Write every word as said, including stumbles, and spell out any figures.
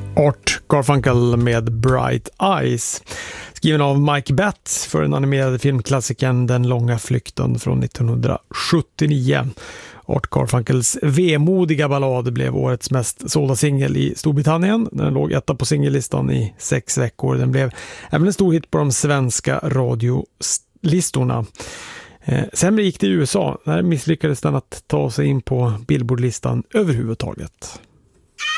Art Garfunkel med Bright Eyes, skriven av Mike Batt för den animerade filmklassikern Den långa flykten från nittonhundrasjuttionio. Art Garfunkels vemodiga ballad blev årets mest sålda singel i Storbritannien. Den låg etta på singellistan i sex veckor. Den blev även en stor hit på de svenska radiolistorna. Eh, Sämre gick det i U S A. Där misslyckades den att ta sig in på Billboardlistan överhuvudtaget.